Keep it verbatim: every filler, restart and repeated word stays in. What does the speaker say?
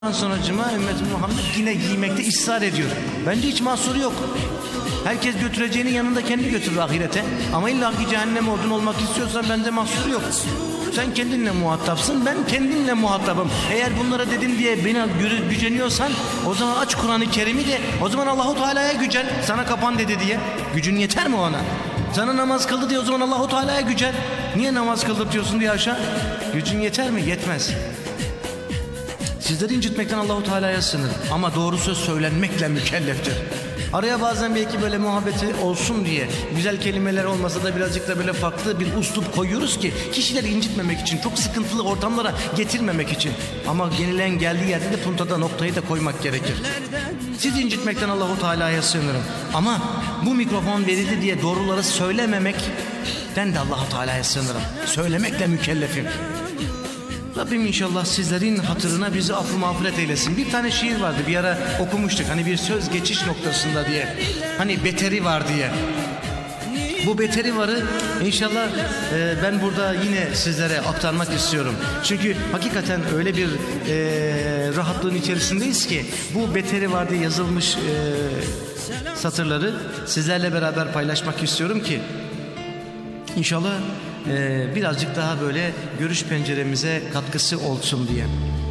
Sonra cuma ümmeti Muhammed yine giymekte ısrar ediyor. Bence hiç mahsuru yok. Herkes götüreceğinin yanında kendi götürür ahirete. Ama illa ki cehennem odun olmak istiyorsan bende mahsur yok. Sen kendinle muhatapsın, ben kendimle muhatabım. Eğer bunlara dedim diye beni güceniyorsan o zaman aç Kur'an-ı Kerim'i de o zaman Allahu Teala'ya gücen. Sana kapan dedi diye. Gücün yeter mi ona? Sana namaz kıldı diye o zaman Allahu Teala'ya gücen. Niye namaz kıldık diyorsun diye aşağı. Gücün yeter mi? Yetmez. Sizleri incitmekten Allahu Teala'ya sınır. Ama doğru söz söylenmekle mükelleftir. Araya bazen belki böyle muhabbeti olsun diye güzel kelimeler olmasa da birazcık da böyle farklı bir uslup koyuyoruz ki kişileri incitmemek için, çok sıkıntılı ortamlara getirmemek için. Ama genilen geldiği yerde de puntada noktayı da koymak gerekir. Sizi incitmekten Allahu Teala'ya sığınırım. Ama bu mikrofon verildi diye doğruları söylememekten de Allahu Teala'ya sığınırım. Söylemekle mükellefim. Rabbim inşallah sizlerin hatırına bizi affı mağfiret eylesin. Bir tane şiir vardı, bir ara okumuştuk. Hani bir söz geçiş noktasında diye. Hani beteri var diye. Bu beteri varı inşallah e, ben burada yine sizlere aktarmak istiyorum. Çünkü hakikaten öyle bir e, rahatlığın içerisindeyiz ki bu beteri var diye yazılmış e, satırları sizlerle beraber paylaşmak istiyorum ki İnşallah e, birazcık daha böyle görüş penceremize katkısı olsun diye.